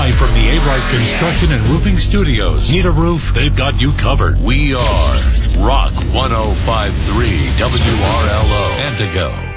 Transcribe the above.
Live from the A-Right Construction and Roofing Studios. Need a roof? They've got you covered. We are Rock 105.3 WRLO Antigo.